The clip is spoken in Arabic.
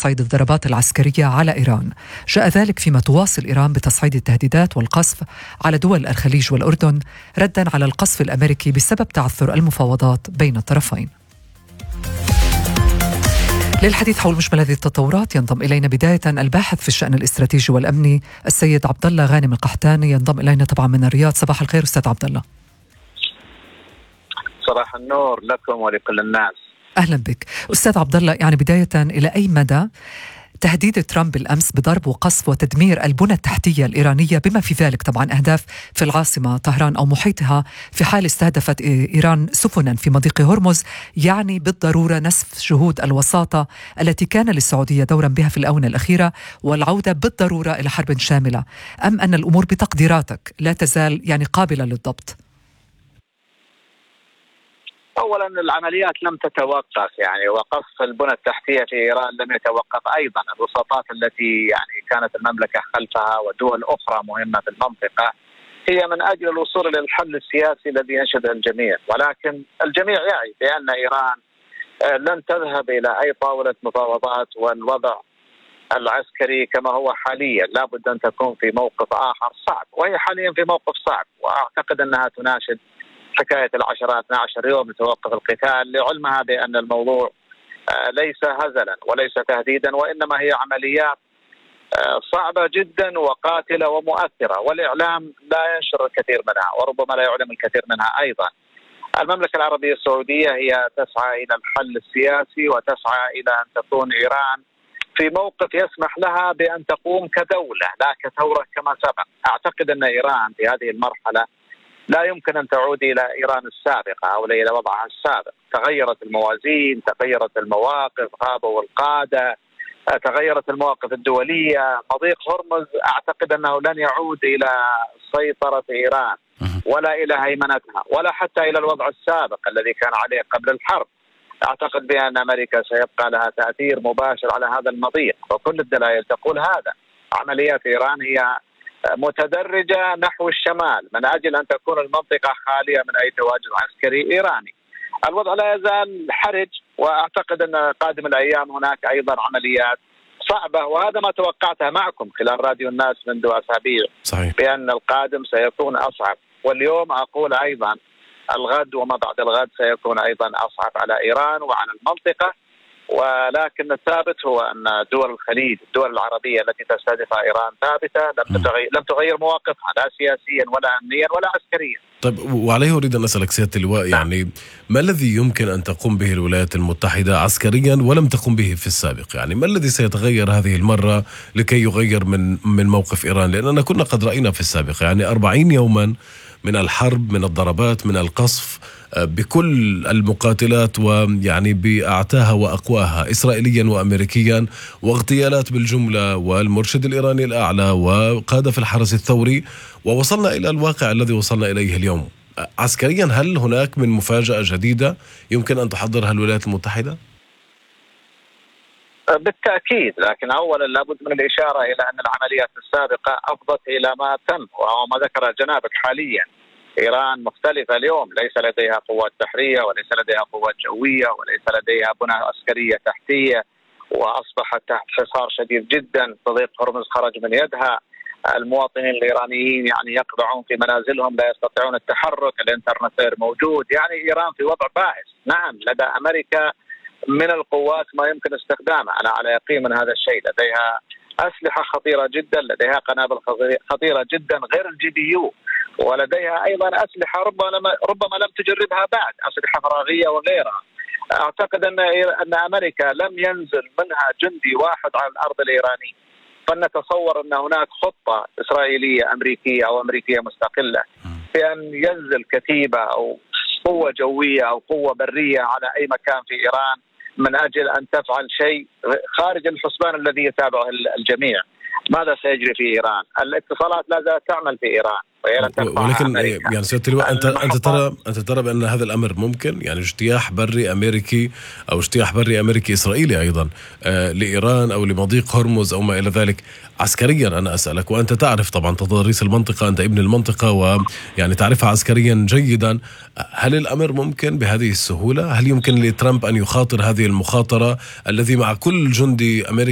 تصعيد الضربات العسكرية على إيران. جاء ذلك فيما تواصل إيران بتصعيد التهديدات والقصف على دول الخليج والأردن ردا على القصف الأمريكي بسبب تعثر المفاوضات بين الطرفين. للحديث حول مجمل هذه التطورات ينضم إلينا بداية الباحث في الشأن الاستراتيجي والأمني السيد عبد الله غانم القحطاني، ينضم إلينا طبعا من الرياض. صباح الخير أستاذ عبد الله. صباح النور لكم ولكل الناس. أهلا بك أستاذ عبد الله. يعني بداية، إلى أي مدى تهديد ترامب الأمس بضرب وقصف وتدمير البنى التحتية الإيرانية بما في ذلك طبعا أهداف في العاصمة طهران أو محيطها في حال استهدفت إيران سفنا في مضيق هرمز، يعني بالضرورة نسف شهود الوساطة التي كان للسعودية دورا بها في الآونة الأخيرة والعودة بالضرورة إلى حرب شاملة، أم أن الأمور بتقديراتك لا تزال يعني قابلة للضبط؟ أولا العمليات لم تتوقف، يعني وقصف البنى التحتية في إيران لم يتوقف أيضا. الوساطات التي يعني كانت المملكة خلفها ودول أخرى مهمة في المنطقة هي من أجل الوصول إلى الحل السياسي الذي ينشده الجميع، ولكن الجميع يعي بأن إيران لن تذهب إلى أي طاولة مفاوضات، والوضع العسكري كما هو حاليا لابد أن تكون في موقف آخر صعب، وهي حاليا في موقف صعب، وأعتقد أنها تناشد حكاية 10-12 يوم لتوقف القتال، لعلمها بأن الموضوع ليس هزلا وليس تهديدا، وإنما هي عمليات صعبة جدا وقاتلة ومؤثرة، والإعلام لا ينشر الكثير منها وربما لا يعلم الكثير منها أيضا. المملكة العربية السعودية هي تسعى إلى الحل السياسي وتسعى إلى أن تكون إيران في موقف يسمح لها بأن تقوم كدولة لا كثورة كما سبق. أعتقد أن إيران في هذه المرحلة لا يمكن أن تعود إلى إيران السابقة أو إلى وضعها السابق. تغيرت الموازين، تغيرت المواقف، غابوا القادة، تغيرت المواقف الدولية. مضيق هرمز أعتقد أنه لن يعود إلى سيطرة إيران ولا إلى هيمنتها ولا حتى إلى الوضع السابق الذي كان عليه قبل الحرب. أعتقد بأن أمريكا سيبقى لها تأثير مباشر على هذا المضيق، وكل الدلائل تقول هذا. عمليات إيران هي متدرجة نحو الشمال من أجل أن تكون المنطقة خالية من أي تواجد عسكري إيراني. الوضع لا يزال حرج، وأعتقد أن قادم الأيام هناك أيضا عمليات صعبة، وهذا ما توقعته معكم خلال راديو الناس منذ أسابيع. صحيح. بأن القادم سيكون أصعب، واليوم أقول أيضا الغد وما بعد الغد سيكون أيضا أصعب على إيران وعلى المنطقة. ولكن الثابت هو أن دول الخليج، الدول العربية التي تستهدفها إيران ثابتة، لم تغير مواقفها لا سياسيا ولا أمنيا ولا عسكريا. طيب، وعليه أريد أن أسألك سيادة اللواء، يعني ما الذي يمكن أن تقوم به الولايات المتحدة عسكريا ولم تقم به في السابق؟ يعني ما الذي سيتغير هذه المرة لكي يغير من موقف إيران؟ لأننا كنا قد رأينا في السابق يعني 40 يوما من الحرب، من الضربات، من القصف بكل المقاتلات ويعني بأعتاها وأقواها إسرائيليا وأمريكيا، واغتيالات بالجملة، والمرشد الإيراني الأعلى وقادة في الحرس الثوري، ووصلنا إلى الواقع الذي وصلنا إليه اليوم. عسكريا هل هناك من مفاجأة جديدة يمكن أن تحضرها الولايات المتحدة؟ بالتأكيد، لكن أولا لابد من الإشارة إلى أن العمليات السابقة أفضت إلى ما تم وهو ما ذكر جنابك حاليا. إيران مختلفة اليوم، ليس لديها قوات بحرية وليس لديها قوات جوية وليس لديها بنى عسكرية تحتية، وأصبحت تحت حصار شديد جدا. مضيق هرمز خرج من يدها، المواطنين الإيرانيين يعني يقبعون في منازلهم لا يستطيعون التحرك، الإنترنت غير موجود. يعني إيران في وضع بائس. نعم، لدى أمريكا من القوات ما يمكن استخدامها، أنا على يقين من هذا الشيء. لديها أسلحة خطيرة جدا، لديها قنابل خطيرة جدا غير الGPU، ولديها أيضا أسلحة ربما لم تجربها بعد، أسلحة فراغية وغيرها. أعتقد أن أمريكا لم ينزل منها جندي واحد على الأرض الإيرانية. فلنتصور أن هناك خطة إسرائيلية أمريكية أو أمريكية مستقلة بأن ينزل كتيبة أو قوة جوية أو قوة برية على أي مكان في إيران من أجل أن تفعل شيء خارج الحسبان الذي يتابعه الجميع. ماذا سيجري في إيران؟ الاتصالات لا زالت تعمل في إيران، ولكن يعني سيادة اللواء، أنت ترى بأن هذا الأمر ممكن، يعني اجتياح بري أمريكي أو اجتياح بري أمريكي إسرائيلي أيضا لإيران أو لمضيق هرمز أو ما إلى ذلك عسكريا؟ أنا أسألك، وأنت تعرف طبعا تضاريس المنطقة، أنت ابن المنطقة ويعني تعرفها عسكريا جيدا. هل الأمر ممكن بهذه السهولة؟ هل يمكن لترامب أن يخاطر هذه المخاطرة الذي مع كل جندي أمريكي